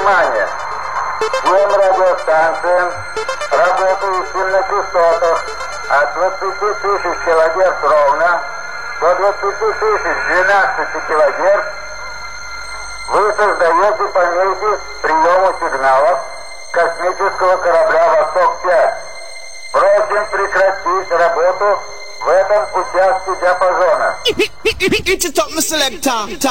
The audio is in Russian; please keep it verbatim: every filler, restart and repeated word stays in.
Внимание! Всем радиостанциям, работающим на частотах от двадцати тысяч килогерц ровно до двадцати тысяч двенадцати килогерц, вы создаете помехи приему сигналов космического корабля «Восток-пять». Просим прекратить работу в этом участке диапазона.